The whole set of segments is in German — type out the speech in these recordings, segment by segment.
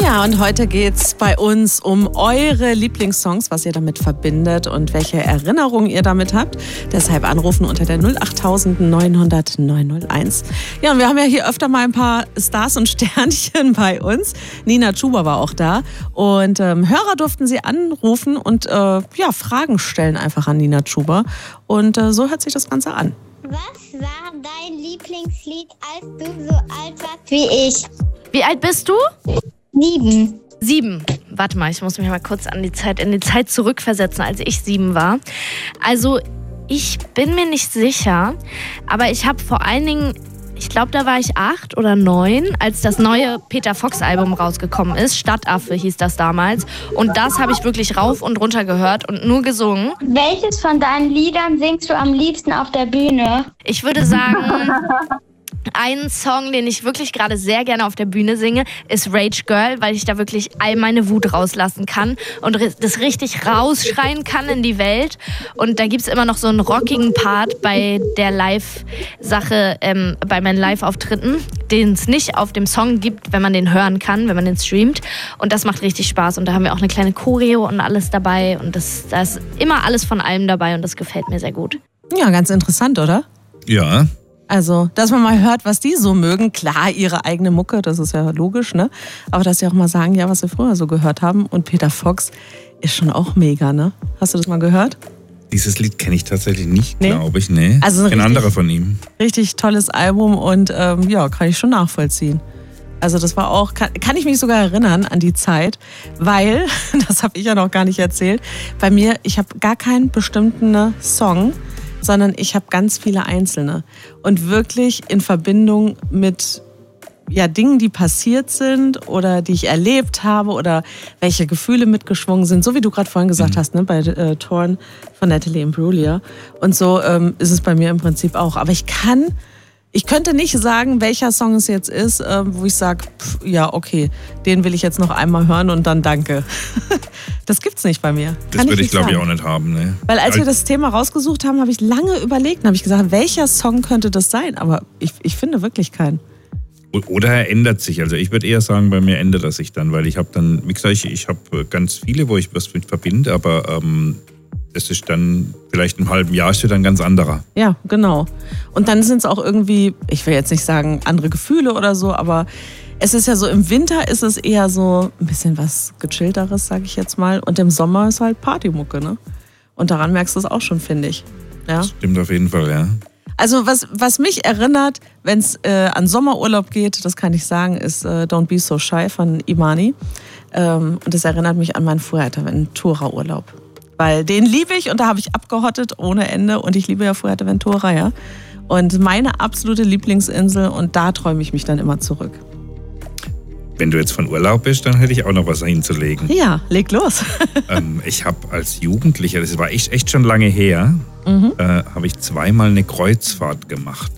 Ja, und heute geht's bei uns um eure Lieblingssongs, was ihr damit verbindet und welche Erinnerungen ihr damit habt. Deshalb anrufen unter der 08000 900 901. Ja, und wir haben ja hier öfter mal ein paar Stars und Sternchen bei uns. Nina Chuba war auch da. Und Hörer durften sie anrufen und Fragen stellen einfach an Nina Chuba. Und so hört sich das Ganze an. Was war dein Lieblingslied, als du so alt warst wie ich? Wie alt bist du? 7. Warte mal, ich muss mich mal kurz in die Zeit zurückversetzen, als ich 7 war. Also, ich bin mir nicht sicher, aber ich habe vor allen Dingen, ich glaube, da war ich 8 oder 9, als das neue Peter Fox-Album rausgekommen ist. Stadtaffe hieß das damals. Und das habe ich wirklich rauf und runter gehört und nur gesungen. Welches von deinen Liedern singst du am liebsten auf der Bühne? Ich würde sagen, ein Song, den ich wirklich gerade sehr gerne auf der Bühne singe, ist Rage Girl, weil ich da wirklich all meine Wut rauslassen kann und das richtig rausschreien kann in die Welt. Und da gibt's immer noch so einen rockigen Part bei der Live-Sache, bei meinen Live-Auftritten, den es nicht auf dem Song gibt, wenn man den hören kann, wenn man den streamt. Und das macht richtig Spaß. Und da haben wir auch eine kleine Choreo und alles dabei. Und da ist immer alles von allem dabei und das gefällt mir sehr gut. Ja, ganz interessant, oder? Ja. Also, dass man mal hört, was die so mögen. Klar, ihre eigene Mucke, das ist ja logisch, ne? Aber dass sie auch mal sagen, ja, was sie früher so gehört haben. Und Peter Fox ist schon auch mega, ne? Hast du das mal gehört? Dieses Lied kenne ich tatsächlich nicht, Nee? glaube ich. Nee, Also ein anderer von ihm. Richtig tolles Album und kann ich schon nachvollziehen. Also das war auch, kann ich mich sogar erinnern an die Zeit, weil, das habe ich ja noch gar nicht erzählt, bei mir, ich habe gar keinen bestimmten Song, sondern ich habe ganz viele einzelne. Und wirklich in Verbindung mit Dingen, die passiert sind oder die ich erlebt habe oder welche Gefühle mitgeschwungen sind, so wie du gerade vorhin gesagt hast, ne, bei Torn von Natalie Imbruglia. Und so ist es bei mir im Prinzip auch. Aber ich könnte nicht sagen, welcher Song es jetzt ist, wo ich sage, ja, okay, den will ich jetzt noch einmal hören und dann danke. Das gibt's nicht bei mir. Das würde ich, glaube ich, auch nicht haben. Ne? Weil als wir das Thema rausgesucht haben, habe ich lange überlegt und habe ich gesagt, welcher Song könnte das sein? Aber ich finde wirklich keinen. Oder er ändert sich. Also ich würde eher sagen, bei mir ändert er sich dann, weil ich habe dann, wie gesagt, ich habe ganz viele, wo ich was mit verbinde, aber es ist dann vielleicht im halben Jahr ist dann ein ganz anderer. Ja, genau. Und dann sind es auch irgendwie, ich will jetzt nicht sagen andere Gefühle oder so, aber es ist ja so, im Winter ist es eher so ein bisschen was Gechillteres, sage ich jetzt mal. Und im Sommer ist halt Partymucke, ne? Und daran merkst du es auch schon, finde ich. Ja? Das stimmt auf jeden Fall, ja. Also was mich erinnert, wenn es an Sommerurlaub geht, das kann ich sagen, ist Don't Be So Shy von Imani. Und das erinnert mich an meinen Fuerteventura-Urlaub. Weil den liebe ich und da habe ich abgehottet ohne Ende und ich liebe ja Fuerteventura, ja. Und meine absolute Lieblingsinsel und da träume ich mich dann immer zurück. Wenn du jetzt von Urlaub bist, dann hätte ich auch noch was hinzulegen. Ja, leg los. Ich habe als Jugendlicher, das war echt schon lange her, habe ich zweimal eine Kreuzfahrt gemacht.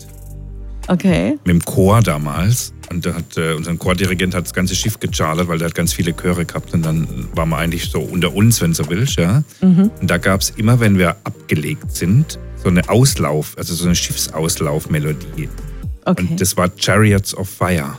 Okay. Mit dem Chor damals. Und da hat unser Chordirigent hat das ganze Schiff gechartert, weil der hat ganz viele Chöre gehabt. Und dann waren wir eigentlich so unter uns, wenn du so willst. Ja? Und da gab es immer, wenn wir abgelegt sind, so eine so eine Schiffsauslaufmelodie. Okay. Und das war Chariots of Fire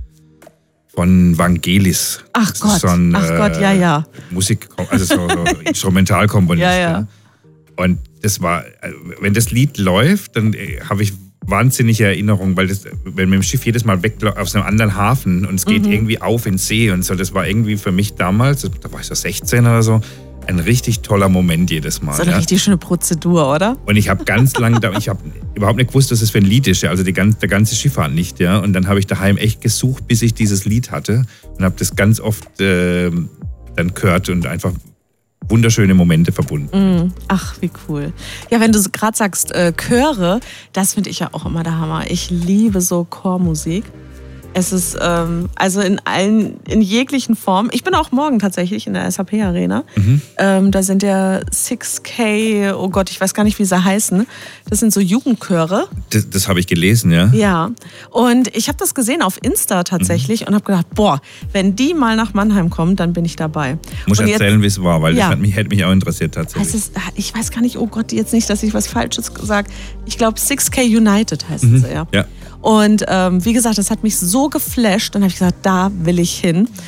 von Vangelis. Ach Das Gott, ist so ein, ja. Musik, also so Instrumentalkomponist. Ja. Und das war, wenn das Lied läuft, dann habe ich wahnsinnige Erinnerungen, weil wenn wir im Schiff jedes Mal weg aus einem anderen Hafen und es geht irgendwie auf in See und so, das war irgendwie für mich damals, da war ich so 16 oder so, ein richtig toller Moment jedes Mal. So eine richtig schöne Prozedur, oder? Und ich habe ganz lange, ich habe überhaupt nicht gewusst, was das für ein Lied ist, ja, also der ganze Schifffahrt nicht, ja. Und dann habe ich daheim echt gesucht, bis ich dieses Lied hatte und habe das ganz oft dann gehört und einfach wunderschöne Momente verbunden. Ach, wie cool. Ja, wenn du gerade sagst Chöre, das finde ich ja auch immer der Hammer. Ich liebe so Chormusik. Es ist also in jeglichen Formen. Ich bin auch morgen tatsächlich in der SAP-Arena. Da sind ja 6K, oh Gott, ich weiß gar nicht, wie sie heißen. Das sind so Jugendchöre. Das habe ich gelesen, ja. Ja, und ich habe das gesehen auf Insta tatsächlich und habe gedacht, boah, wenn die mal nach Mannheim kommen, dann bin ich dabei. Muss erzählen, wie es war, weil Ja. das hätte mich auch interessiert tatsächlich. Ich weiß gar nicht, oh Gott, jetzt nicht, dass ich was Falsches sage. Ich glaube 6K United heißen sie, ja. Ja. Und wie gesagt, das hat mich so geflasht. Dann habe ich gesagt, da will ich hin.